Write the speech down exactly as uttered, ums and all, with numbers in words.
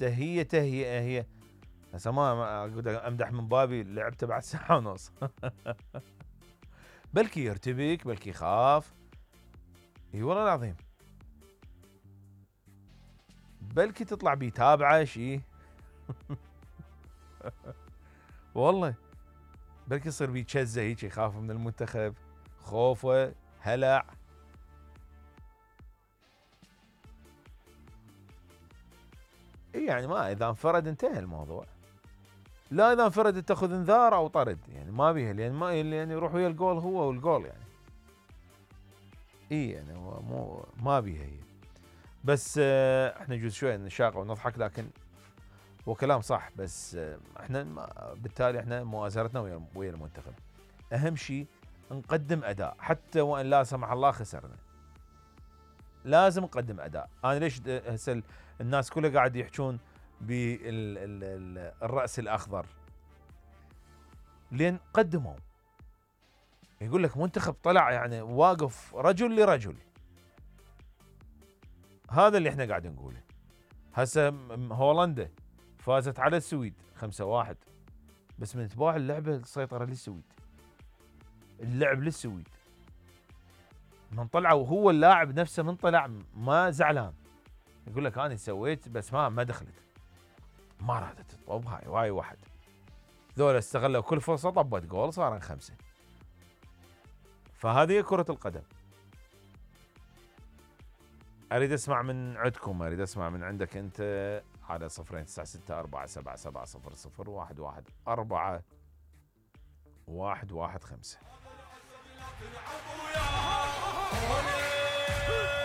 تهيئة تهيئة هي هسه ما اقعد امدح من بابي لعبته بعد ساعة ونص. بلكي يرتبك، بلكي يخاف، اي والله العظيم، بلكي تطلع بيتابعه شي. والله بلكي يصير بيتشزه هيك، يخاف من المنتخب، خوفه هلع. اي يعني ما اذا انفرد انتهى الموضوع، لا اذا انفرد تاخذ انذار او طرد، يعني ما بيها، لان ما يعني يروح ويا الجول هو والجول يعني. اي يعني هو مو ما بيها هي. بس آه احنا نجوز شوي نشاق ونضحك، لكن هو كلام صح. بس آه احنا بالتالي احنا مؤازرتنا ويا ويا المنتخب، اهم شيء نقدم اداء، حتى وان لا سمح الله خسرنا لازم نقدم اداء. انا ليش هسه الناس كلها قاعد يحجون بالراس الاخضر؟ لين قدموا، يقول لك منتخب طلع يعني واقف رجل لرجل. هذا اللي احنا قاعد نقوله. هسه هولندا فازت على السويد خمسة واحد، بس من تباع اللعبه السيطره للسويد، اللعب للسويد. من طلع وهو اللاعب نفسه من طلع ما زعلان، يقول لك انا سويت بس ما ما دخلت، ما رادت تطب هاي واي واحد. ذولا استغلوا كل فرصه، طبت جول، صار خمسه. فهذه كره القدم. اريد اسمع من عندكم، اريد اسمع من عندك انت على صفرين تسعة ستة أربعة سبعة سبعة صفر صفر واحد واحد أربعة واحد واحد خمسة.